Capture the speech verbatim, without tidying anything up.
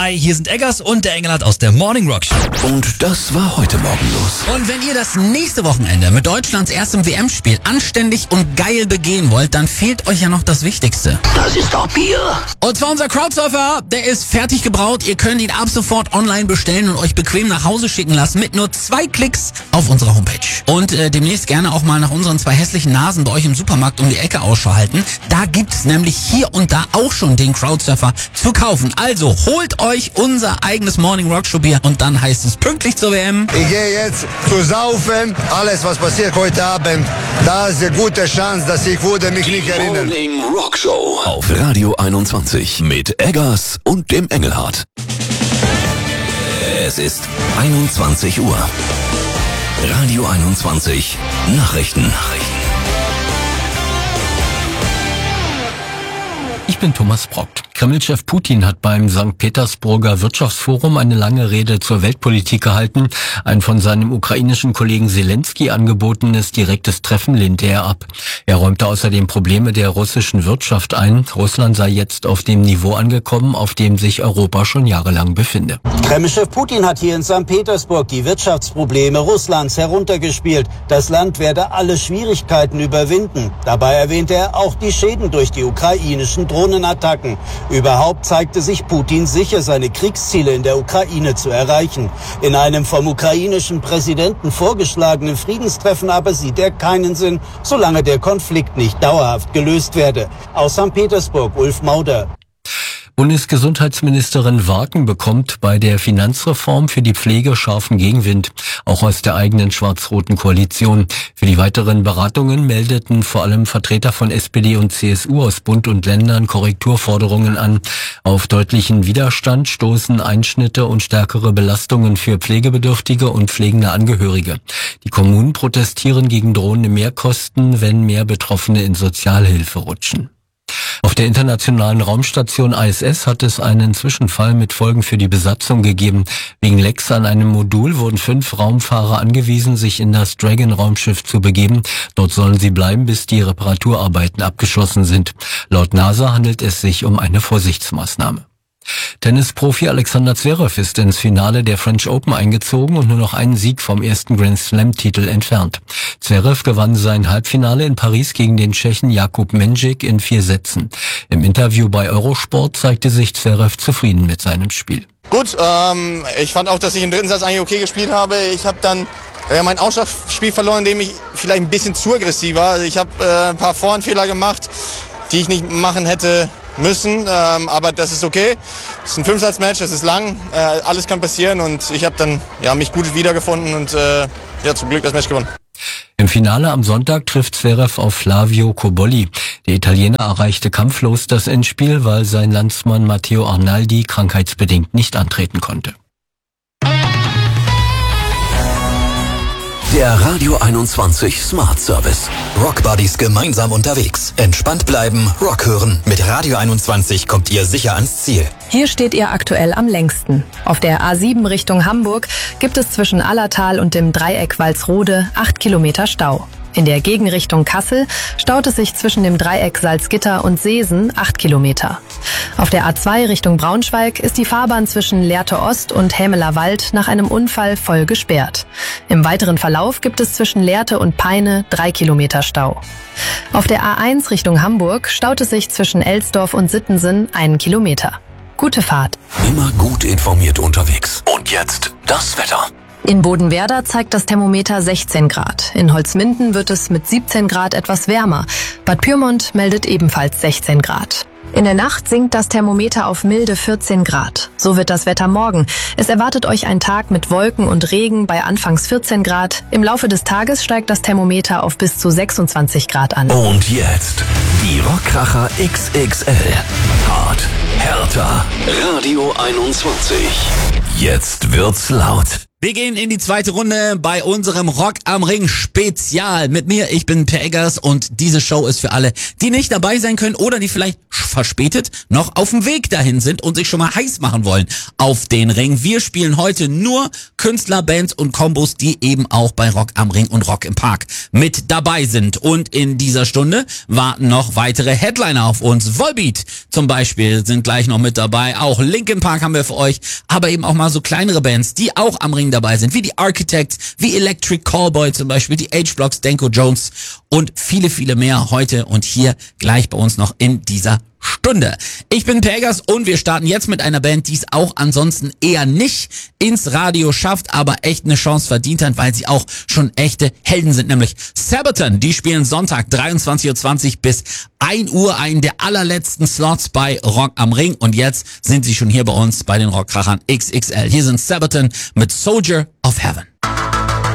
Hi, hier sind Eggers und der Engelhardt aus der Morning Rock Show. Und das war heute Morgen los. Und wenn ihr das nächste Wochenende mit Deutschlands erstem W M-Spiel anständig und geil begehen wollt, dann fehlt euch ja noch das Wichtigste. Das ist doch Bier. Und zwar unser Crowdsurfer, der ist fertig gebraut. Ihr könnt ihn ab sofort online bestellen und euch bequem nach Hause schicken lassen mit nur zwei Klicks auf unserer Homepage. Und äh, demnächst gerne auch mal nach unseren zwei hässlichen Nasen bei euch im Supermarkt um die Ecke Ausschau halten. Da gibt's nämlich hier und da auch schon den Crowdsurfer zu kaufen. Also holt euch unser eigenes Morning Rock Show Bier und dann heißt es pünktlich zur W M. Ich gehe jetzt zu saufen. Alles, was passiert heute Abend, da ist eine gute Chance, dass ich würde mich nicht erinnern. Morning Rock Show auf Radio einundzwanzig mit Eggers und dem Engelhardt. Es ist einundzwanzig Uhr. Radio einundzwanzig Nachrichten. Ich bin Thomas Brock. Kreml-Chef Putin hat beim Sankt Petersburger Wirtschaftsforum eine lange Rede zur Weltpolitik gehalten. Ein von seinem ukrainischen Kollegen Zelensky angebotenes direktes Treffen lehnte er ab. Er räumte außerdem Probleme der russischen Wirtschaft ein. Russland sei jetzt auf dem Niveau angekommen, auf dem sich Europa schon jahrelang befinde. Kreml-Chef Putin hat hier in Sankt Petersburg die Wirtschaftsprobleme Russlands heruntergespielt. Das Land werde alle Schwierigkeiten überwinden. Dabei erwähnte er auch die Schäden durch die ukrainischen Drohnenattacken. Überhaupt zeigte sich Putin sicher, seine Kriegsziele in der Ukraine zu erreichen. In einem vom ukrainischen Präsidenten vorgeschlagenen Friedenstreffen aber sieht er keinen Sinn, solange der Konflikt nicht dauerhaft gelöst werde. Aus Sankt Petersburg, Ulf Mauder. Bundesgesundheitsministerin Warken bekommt bei der Finanzreform für die Pflege scharfen Gegenwind, auch aus der eigenen schwarz-roten Koalition. Für die weiteren Beratungen meldeten vor allem Vertreter von S P D und C S U aus Bund und Ländern Korrekturforderungen an. Auf deutlichen Widerstand stoßen Einschnitte und stärkere Belastungen für Pflegebedürftige und pflegende Angehörige. Die Kommunen protestieren gegen drohende Mehrkosten, wenn mehr Betroffene in Sozialhilfe rutschen. Auf der internationalen Raumstation I S S hat es einen Zwischenfall mit Folgen für die Besatzung gegeben. Wegen Lecks an einem Modul wurden fünf Raumfahrer angewiesen, sich in das Dragon-Raumschiff zu begeben. Dort sollen sie bleiben, bis die Reparaturarbeiten abgeschlossen sind. Laut NASA handelt es sich um eine Vorsichtsmaßnahme. Tennisprofi Alexander Zverev ist ins Finale der French Open eingezogen und nur noch einen Sieg vom ersten Grand Slam-Titel entfernt. Zverev gewann sein Halbfinale in Paris gegen den Tschechen Jakub Mendžík in vier Sätzen. Im Interview bei Eurosport zeigte sich Zverev zufrieden mit seinem Spiel. Gut, ähm, ich fand auch, dass ich im dritten Satz eigentlich okay gespielt habe. Ich habe dann äh, mein Ausschlagspiel verloren, indem ich vielleicht ein bisschen zu aggressiv war. Also ich habe äh, ein paar Vorhandfehler gemacht, die ich nicht machen hätte müssen, ähm, aber das ist okay. Es ist ein Fünfsatz-Match, es ist lang, äh, alles kann passieren und ich habe dann ja mich gut wiedergefunden und äh, ja zum Glück das Match gewonnen. Im Finale am Sonntag trifft Zverev auf Flavio Cobolli. Der Italiener erreichte kampflos das Endspiel, weil sein Landsmann Matteo Arnaldi krankheitsbedingt nicht antreten konnte. Der Radio einundzwanzig Smart Service. Rockbuddies gemeinsam unterwegs. Entspannt bleiben, Rock hören. Mit Radio einundzwanzig kommt ihr sicher ans Ziel. Hier steht ihr aktuell am längsten. Auf der A sieben Richtung Hamburg gibt es zwischen Allertal und dem Dreieck Walsrode acht Kilometer Stau. In der Gegenrichtung Kassel staut es sich zwischen dem Dreieck Salzgitter und Seesen acht Kilometer. Auf der A zwei Richtung Braunschweig ist die Fahrbahn zwischen Lehrte Ost und Hämeler Wald nach einem Unfall voll gesperrt. Im weiteren Verlauf gibt es zwischen Lehrte und Peine drei Kilometer Stau. Auf der A eins Richtung Hamburg staut es sich zwischen Elsdorf und Sittensen einen Kilometer. Gute Fahrt. Immer gut informiert unterwegs. Und jetzt das Wetter. In Bodenwerder zeigt das Thermometer sechzehn Grad. In Holzminden wird es mit siebzehn Grad etwas wärmer. Bad Pyrmont meldet ebenfalls sechzehn Grad. In der Nacht sinkt das Thermometer auf milde vierzehn Grad. So wird das Wetter morgen. Es erwartet euch ein Tag mit Wolken und Regen bei anfangs vierzehn Grad. Im Laufe des Tages steigt das Thermometer auf bis zu sechsundzwanzig Grad an. Und jetzt die Rockkracher X X L. Hart, härter. Radio einundzwanzig. Jetzt wird's laut. Wir gehen in die zweite Runde bei unserem Rock am Ring Spezial. Mit mir, ich bin Per Eggers und diese Show ist für alle, die nicht dabei sein können oder die vielleicht verspätet noch auf dem Weg dahin sind und sich schon mal heiß machen wollen auf den Ring. Wir spielen heute nur Künstler, Bands und Kombos, die eben auch bei Rock am Ring und Rock im Park mit dabei sind. Und in dieser Stunde warten noch weitere Headliner auf uns. Volbeat zum Beispiel sind gleich noch mit dabei. Auch Linkin Park haben wir für euch, aber eben auch mal so kleinere Bands, die auch am Ring dabei sind, wie die Architects, wie Electric Callboy zum Beispiel, die H-Blocks, Danko Jones und viele, viele mehr heute und hier gleich bei uns noch in dieser Stunde. Ich bin Per Eggers und wir starten jetzt mit einer Band, die es auch ansonsten eher nicht ins Radio schafft, aber echt eine Chance verdient hat, weil sie auch schon echte Helden sind, nämlich Sabaton. Die spielen Sonntag dreiundzwanzig Uhr zwanzig bis ein Uhr, einen der allerletzten Slots bei Rock am Ring und jetzt sind sie schon hier bei uns bei den Rockkrachern X X L. Hier sind Sabaton mit Soldier of Heaven.